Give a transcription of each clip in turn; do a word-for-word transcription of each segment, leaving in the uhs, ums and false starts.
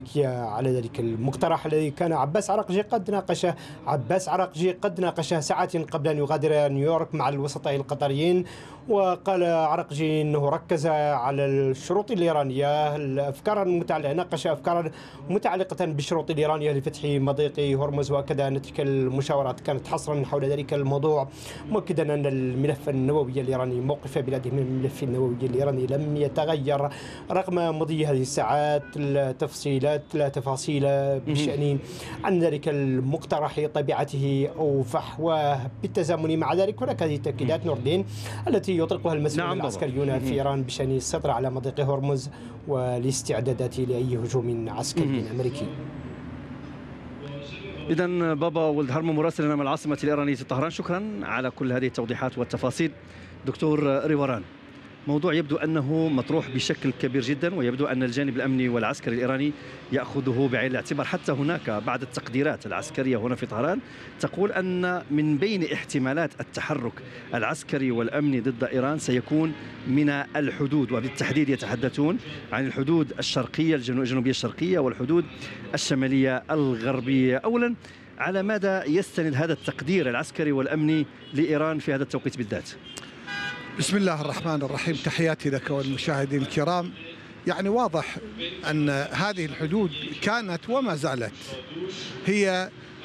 على ذلك المقترح الذي كان عباس عراقجي قد ناقشه عباس عراقجي قد ناقشه ساعات قبل أن يغادر نيويورك مع الوسطاء القطريين. وقال عراقجي أنه ركز على الشروط الإيرانية، الأفكار المتعلقة، ناقش أفكارا متعلقة بالشروط الإيرانية لفتح مضيق هرمز، وكذا أن تلك المشاورات كانت حصرا حول ذلك الموضوع، مؤكدا أن الملف النووي الإيراني، موقف بلاده من الملف النووي الإيراني لم يتغير رغم مضي هذه الساعات. التفصيلات لا تفاصيل بشأن عن ذلك المقترح طبيعته أو فحواه بالتزامن مع ذلك. هناك هذه التأكيدات نور الدين التي يطلقها المسؤولون نعم العسكريون في إيران بشأن السيطرة على مضيق هرمز والاستعدادات لأي هجوم عسكري أمريكي. إذن بابا ولد هرمو مراسلنا من العاصمة الإيرانية طهران، شكرا على كل هذه التوضيحات والتفاصيل. دكتور ريوران، موضوع يبدو أنه مطروح بشكل كبير جدا، ويبدو أن الجانب الأمني والعسكري الإيراني يأخذه بعين الاعتبار. حتى هناك بعض التقديرات العسكرية هنا في طهران تقول أن من بين احتمالات التحرك العسكري والأمني ضد إيران سيكون من الحدود، وبالتحديد يتحدثون عن الحدود الشرقية الجنوبية الشرقية والحدود الشمالية الغربية. أولا، على ماذا يستند هذا التقدير العسكري والأمني لإيران في هذا التوقيت بالذات؟ بسم الله الرحمن الرحيم، تحياتي لك والمشاهدين الكرام. يعني واضح أن هذه الحدود كانت وما زالت هي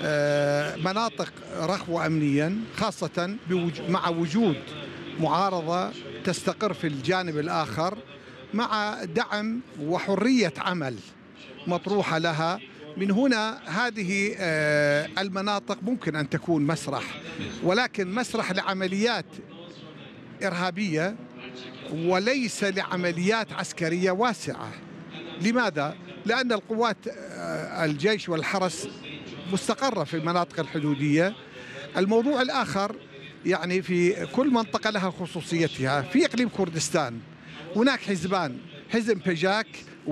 مناطق رخوة أمنيا، خاصة مع وجود معارضة تستقر في الجانب الآخر، مع دعم وحرية عمل مطروحة لها. من هنا هذه المناطق ممكن أن تكون مسرح، ولكن مسرح لعمليات إرهابية وليس لعمليات عسكرية واسعة. لماذا؟ لأن القوات الجيش والحرس مستقرة في المناطق الحدودية. الموضوع الآخر، يعني في كل منطقة لها خصوصيتها. في إقليم كردستان هناك حزبان، حزب بيجاك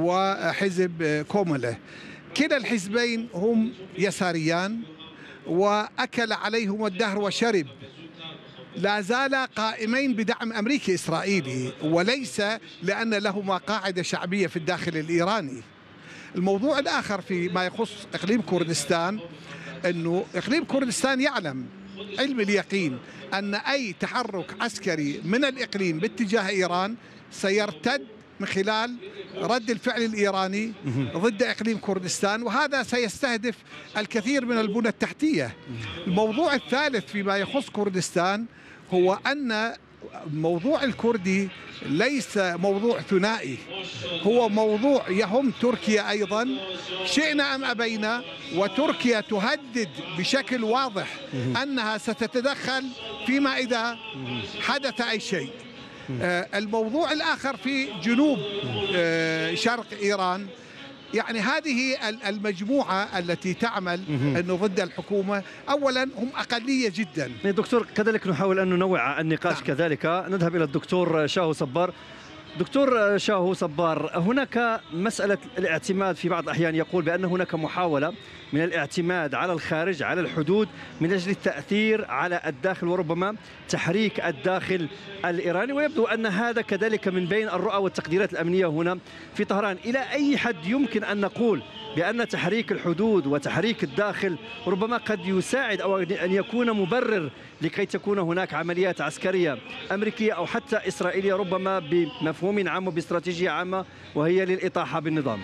وحزب كومله، كلا الحزبين هم يساريان وأكل عليهم الدهر وشرب، لا زال قائمين بدعم أمريكي إسرائيلي، وليس لأن لهما قاعدة شعبية في الداخل الإيراني. الموضوع الآخر في ما يخص إقليم كردستان، أنه إقليم كردستان يعلم علم اليقين أن أي تحرك عسكري من الإقليم باتجاه إيران سيرتد من خلال رد الفعل الإيراني ضد إقليم كردستان، وهذا سيستهدف الكثير من البنى التحتية. الموضوع الثالث فيما يخص كردستان هو أن الموضوع الكردي ليس موضوع ثنائي، هو موضوع يهم تركيا أيضا، شئنا أم أبينا. وتركيا تهدد بشكل واضح أنها ستتدخل فيما إذا حدث أي شيء. الموضوع الآخر في جنوب شرق إيران، يعني هذه المجموعة التي تعمل أنه ضد الحكومة، أولا هم أقلية جدا. دكتور، كذلك نحاول أن ننوع النقاش. نعم. كذلك نذهب إلى الدكتور شاهو صبار. دكتور شاهو صبار، هناك مسألة الاعتماد في بعض الأحيان يقول بأن هناك محاولة من الاعتماد على الخارج، على الحدود، من أجل التأثير على الداخل وربما تحريك الداخل الإيراني، ويبدو أن هذا كذلك من بين الرؤى والتقديرات الأمنية هنا في طهران. إلى أي حد يمكن أن نقول بأن تحريك الحدود وتحريك الداخل ربما قد يساعد أو أن يكون مبرر لكي تكون هناك عمليات عسكرية أمريكية أو حتى إسرائيلية ربما بمفهوم عام وباستراتيجية عامة وهي للإطاحة بالنظام؟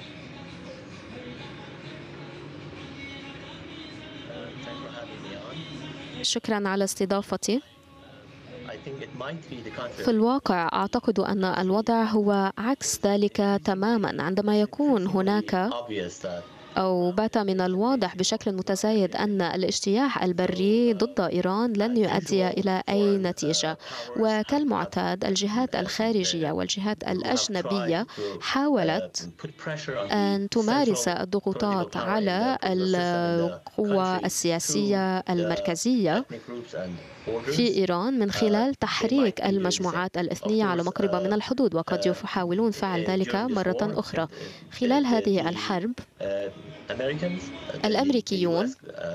شكرا على استضافتي. في الواقع أعتقد أن الوضع هو عكس ذلك تماما. عندما يكون هناك أو بات من الواضح بشكل متزايد أن الاجتياح البري ضد إيران لن يؤدي إلى أي نتيجة، وكالمعتاد الجهات الخارجية والجهات الأجنبية حاولت أن تمارس الضغوطات على القوى السياسية المركزية في إيران من خلال تحريك المجموعات الإثنية على مقربة من الحدود، وقد يحاولون فعل ذلك مرة أخرى. خلال هذه الحرب الأمريكيون،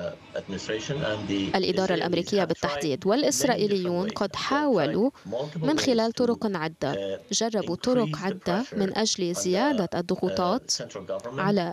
الإدارة الأمريكية بالتحديد، والإسرائيليون قد حاولوا من خلال طرق عدة، جربوا طرق عدة من أجل زيادة الضغوطات على